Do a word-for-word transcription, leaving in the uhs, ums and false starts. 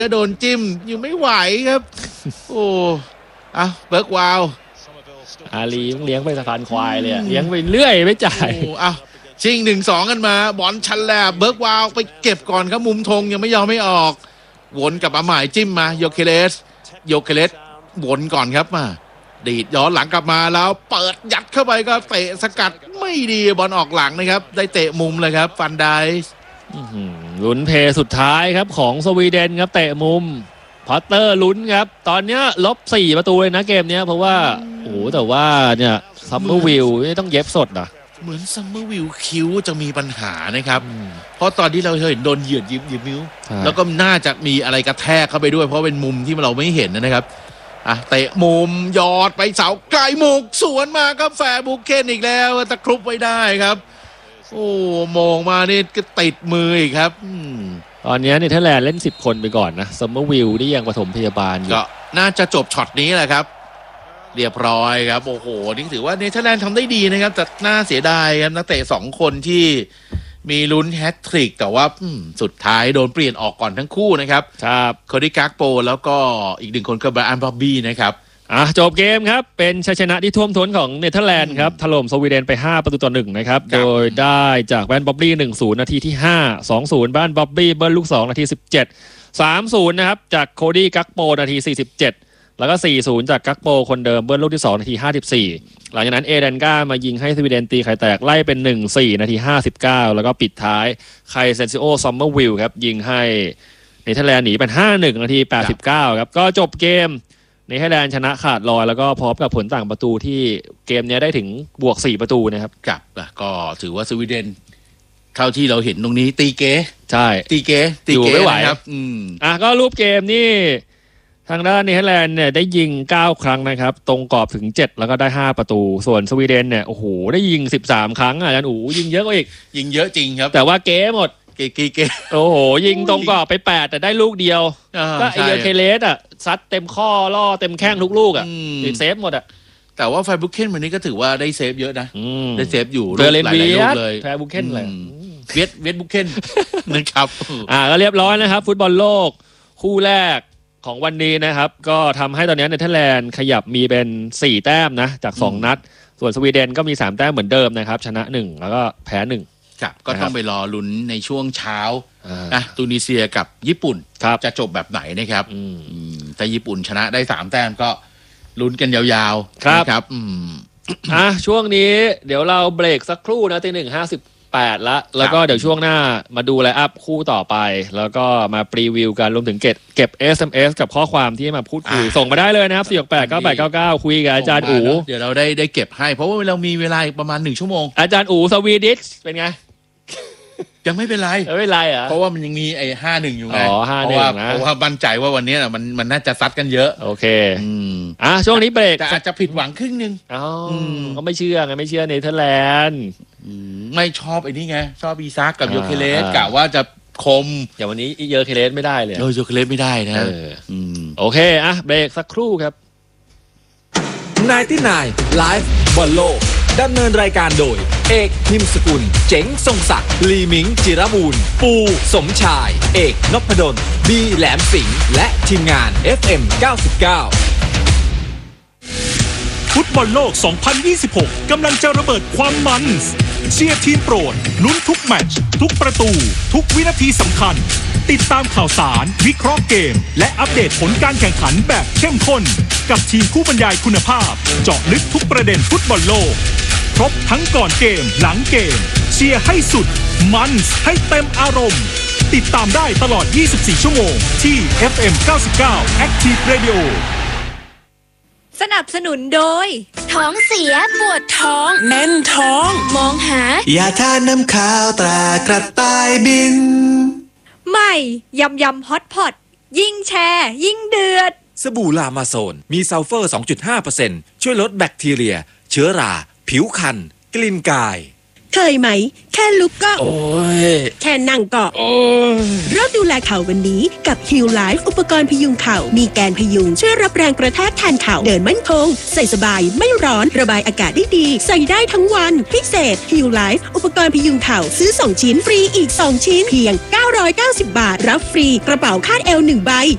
จะโดนจิ้มอยู่ไม่ไหวครับโอ้อ่ะเบิร์กวาวอาลีเลี้ยงไปสะพานควายเลยเลี้ยงไปเรื่อยไม่จ่ายอ่ะชิงหนึ่งสองกันมาบอลชันแลบเบิร์กวาวไปเก็บก่อนครับมุมธงยังไม่ยอมไม่ออกวนกับอาหมายจิ้มมาโยเคเลสโยเคเลสวนก่อนครับมาดีดย้อนหลังกลับมาแล้วเปิดยัดเข้าไปก็เตะสกัดไม่ดีบอลออกหลังนะครับได้เตะมุมเลยครับฟันไดส์ลุ้นเพย์สุดท้ายครับของสวีเดนครับเตะมุมพอตเตอร์ลุ้นครับตอนนี้ลบสี่ประตูเลยนะเกมนี้เพราะว่าโอ้แต่ว่าเนี่ยซัมเมอร์วิลไม่ต้องเย็บสดนะเหมือนซัมเมอร์วิลคิ้วจะมีปัญหานะครับเพราะตอนที่เราเห็นโดนเหยียดยิบยิบนิ้วแล้วก็น่าจะมีอะไรกระแทกเข้าไปด้วยเพราะเป็นมุมที่เราไม่เห็นนะครับอ่ะเตะมุมยอดไปเสาไกลมุกสวนมาครับแฟร์บุกเคนอีกแล้วตะครุบไว้ได้ครับโอ้มองมานี่ก็ติดมืออีกครับตอนนี้เนเธอร์แลนด์เล่นสิบคนไปก่อนนะซัมเมอร์วิลที่ยังปฐมพยาบาลอยู่ก็น่าจะจบช็อตนี้แหละครับเรียบร้อยครับโอ้โหนี่ถือว่าเนเธอร์แลนด์ทำได้ดีนะครับแต่น่าเสียดายครับนักเตะสองคนที่มีลุ้นแฮตทริกแต่ว่าสุดท้ายโดนเปลี่ยนออกก่อนทั้งคู่นะครับครับโคดี้กักโปแล้วก็อีกหนึ่งคนคือไบรอัน บ็อบบี้นะครับอ่ะจบเกมครับเป็นชัยชนะที่ท่วมท้นของเนเธอร์แลนด์ครับถล่มสวีเดนไปห้าประตูต่อหนึ่งนะครับโดยได้จากแบรนบ็อบบี้ หนึ่งศูนย์ นาทีที่ห้า สองศูนย์ บ้านบ็อบบี้เบิ้ลลูกสองนาทีสิบเจ็ด สามศูนย์ นะครับจากโคดี้กักโปนาทีสี่สิบเจ็ดแล้วก็ สี่ศูนย์ จากกักโปคนเดิมเบิ้ลลูกที่สองนาทีห้าสิบสี่หลังจากนั้นเอเดนก้ามายิงให้สวีเดนตีไข่แตกไล่เป็น หนึ่งสี่ นาทีห้าสิบเก้าแล้วก็ปิดท้ายไคเซนซิโอซัมเมอร์วิลครับยิงให้เนเธอร์แลนด์หนีเป็น ห้าหนึ่ง นาทีแปดสิบเก้าครับก็จบเกมเนเธอร์แลนด์ชนะขาดลอยแล้วก็พร้อมกับผลต่างประตูที่เกมนี้ได้ถึงบวกสี่ประตูนะครับกับก็ถือว่าสวีเดนเท่าที่เราเห็นตรงนี้ตีเก๋ใช่ตีเก๋ตีเก๋ไม่ไหวครับอืมอ่ะก็รูปเกมนี่ทางด้านเนเธอร์แลนด์เนี่ยได้ยิงเก้าครั้งนะครับตรงกรอบถึงเจ็ดแล้วก็ได้ห้าประตูส่วนสวีเดนเนี่ยโอ้โหได้ยิงสิบสามครั้งอ่ะอาจารย์อู๋ยิงเยอะกว่าอีกยิงเยอะจริงครับแต่ว่าเก๋หมดเก๋เก๋เก๋โอ้โหยิงตรงกรอบไปแปดแต่ได้ลูกเดียวก็ไอเอเคเลสอ่ะซัดเต็มข้อล่อเต็มแข้งทุกลูกอ่ะติดเซฟหมดอ่ะแต่ว่าแฟร์บุกเคนวันนี้ก็ถือว่าได้เซฟเยอะนะได้เซฟอยู่หลายๆลูกเลยแฟร์บุกเคนเลยเวทเวทบุกเคนนะครับอ่าก็เรียบร้อยนะครับฟุตบอลโลกคู่แรกของวันนี้นะครับก็ทำให้ตอนนี้เนเธอร์แลนด์ขยับมีเป็นสี่แต้มนะจากสองนัดส่วนสวีเดนก็มีสามแต้มเหมือนเดิมนะครับชนะหนึ่งแล้วก็แพ้หนึ่งครับก็ต้องไปรอลุ้นในช่วงเช้านะตูนิเซียกับญี่ปุ่นจะจบแบบไหนนะครับแต่ญี่ปุ่นชนะได้สามแต้มก็ลุ้นกันยาวๆครับอ่ะช่วงนี้เดี๋ยวเราเบรกสักครู่นะตีหนึ่งห้าสิบแปดละแล้วก็เดี๋ยวช่วงหน้ามาดูไลน์อัพคู่ต่อไปแล้วก็มาพรีวิวกันรวมถึงเก็บเก็บ เอส เอ็ม เอส กับข้อความที่มาพูดคุยส่งมาได้เลยนะครับสี่ หก แปด เก้า แปด เก้า เก้าคุยกับอาจารย์อู๋เดี๋ยวเราได้ได้เก็บให้เพราะว่าเรามีเวลาประมาณหนึ่งชั่วโมงอาจารย์อู๋สวีดิชเป็นไงยังไม่เป็นไรไม่เป็นไรอ่ะเพราะว่ามันยังมีไอ้ห้าหนึ่งอยู่ไงอ๋อห้าหนึ่งนะเพราะว่ามั่นใจว่าวันนี้น่ะมันมันน่าจะซัดกันเยอะโอเคอ่ะช่วงนี้เบรกแต่อาจจะผิดหวังครึ่งนึงอ๋อก็ไม่เชื่อไงไม่เชื่อเนเธอร์แลนด์ไม่ชอบไอ้นี่ไงชอบอีซักกับโยเคเลสกะว่าจะคมอย่างวันนี้โยเคเลสไม่ได้เลยโยเคเลสไม่ได้นะโอเคอ่ะเบรกสักครู่ครับนายที่นายไลฟ์บอลโลกดำเนินรายการโดยเอกนิมสกุลเจ๋งทรงศักดิ์ลีมิงจิรบูรณ์ปูสมชายเอกนพดลบีแหลมสิงห์และทีมงาน เอฟ เอ็ม เก้าสิบเก้าฟุตบอลโลก สองพันยี่สิบหก กำลังจะระเบิดความมันเชียร์ทีมโปรดลุ้นทุกแมตช์ทุกประตูทุกวินาทีสำคัญติดตามข่าวสารวิเคราะห์เกมและอัปเดตผลการแข่งขันแบบเข้มข้นกับทีมผู้บรรยายคุณภาพเจาะลึกทุกประเด็นฟุตบอลโลกครบทั้งก่อนเกมหลังเกมเชียร์ให้สุดมันให้เต็มอารมณ์ติดตามได้ตลอดยี่สิบสี่ชั่วโมงที่ เอฟ เอ็ม เก้าสิบเก้า Active Radio สนับสนุนโดยท้องเสียปวดท้องแน่นท้องมองหายาทาน้ำข้าวตรากระต่ายบินใหม่ยำยำฮอตพอตยิ่งแชร์ยิ่งเดือดสบู่ลามาโซนมีซัลเฟอร์ สองจุดห้าเปอร์เซ็นต์ ช่วยลดแบคทีเรียเชื้อราผิวคันกลิ่นกายเคยไหมแค่ลุกก็โอ้ยแค่นั่งก็โอ้ยเริ่มดูแลเข่าวันนี้กับ Heal Life อุปกรณ์พยุงเข่ามีแกนพยุงช่วยรับแรงกระแทกแทนเข่าเดินมั่นคงใส่สบายไม่ร้อนระบายอากาศได้ดีใส่ได้ทั้งวันพิเศษ Heal Life อุปกรณ์พยุงเข่าซื้อสองชิ้นฟรีอีกสองชิ้นเพียงเก้าร้อยเก้าสิบบาทรับฟรีกระเป๋าคาดเอวหนึ่งใบ